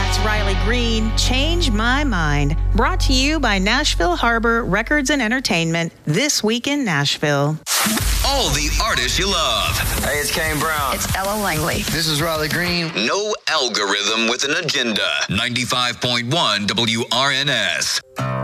That's Riley Green, Change My Mind. Brought to you by Nashville Harbor Records and Entertainment, This Week in Nashville. All the artists you love. Hey, it's Kane Brown. It's Ella Langley. This is Riley Green. No algorithm with an agenda. 95.1 WRNS.